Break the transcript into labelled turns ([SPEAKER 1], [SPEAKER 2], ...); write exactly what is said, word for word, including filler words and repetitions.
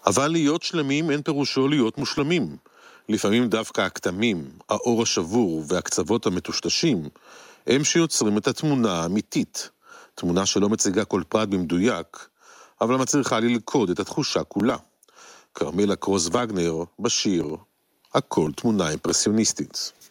[SPEAKER 1] אבל להיות שלמים אין פירושו להיות מושלמים. לפעמים דווקא הכתמים, האור השבור והקצוות המטושטשים, הם שיוצרים את התמונה האמיתית. תמונה שלא מציגה כל פרט במדויק, אבל מצריכה ללכוד את התחושה כולה. כרמלה קרוס וגנר בשיר "הכל תמונה אימפרסיוניסטית".